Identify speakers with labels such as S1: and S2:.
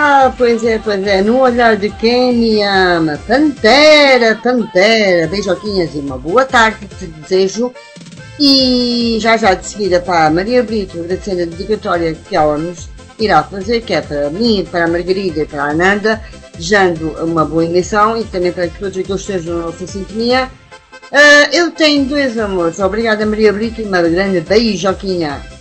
S1: Pois é, no olhar de quem me ama. Pantera, Pantera, beijoquinhas e uma boa tarde te desejo. E já de seguida para a Maria Brito, agradecendo a dedicatória que ela nos irá fazer, que é para mim, para a Margarida e para a Ananda, desejando uma boa emissão e também para que todos aqueles estejam na nossa sintonia. Eu tenho dois amores. Obrigada, Maria Brito, e uma grande beijoquinha.